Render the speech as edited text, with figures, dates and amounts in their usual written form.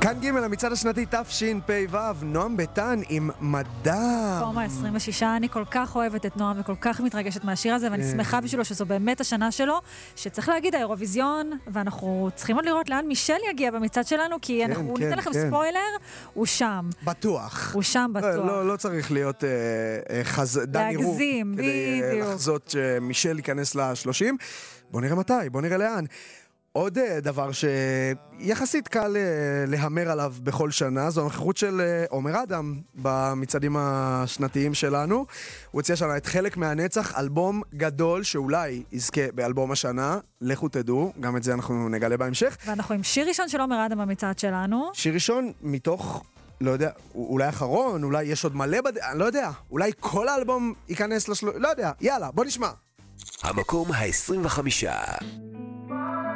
כאן ג' המצעד השנתי תשפ"ו, נועם ביטן עם מדע. פורמה 26, אני כל כך אוהבת את נועם וכל כך מתרגשת מהשיר הזה, ואני שמחה בשבילו שזו באמת השנה שלו, שצריך להגיד האירוויזיון, ואנחנו צריכים עוד לראות לאן מישל יגיע במצעד שלנו, כי אנחנו ניתן לכם ספוילר, הוא שם. בטוח. הוא שם בטוח. לא צריך להיות דני רוב. להגזים, כדי לחזות שמישל ייכנס ל-30. בוא נראה מתי, בוא נראה לאן. עוד דבר שיחסית קל להמר עליו בכל שנה, זו הנוכחות של עומר אדם במצעדים השנתיים שלנו. הוא הציע שנה את חלק מהנצח, אלבום גדול שאולי יזכה באלבום השנה. לכו תדעו, גם את זה אנחנו נגלה בהמשך. ואנחנו עם שיר ראשון של עומר אדם במצעד שלנו. שיר ראשון מתוך, לא יודע, אולי אחרון, אולי יש עוד מלא אני לא יודע, אולי כל האלבום ייכנס לא יודע, יאללה, בוא נשמע. המקום ה-25.